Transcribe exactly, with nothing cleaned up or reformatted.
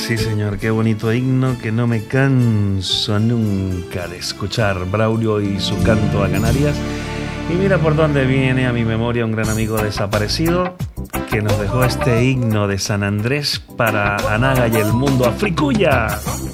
Sí, señor, qué bonito himno que no me canso nunca de escuchar. Braulio y su canto a Canarias. Y mira por dónde viene a mi memoria un gran amigo desaparecido que nos dejó este himno de San Andrés para Anaga y el mundo. ¡Africuya!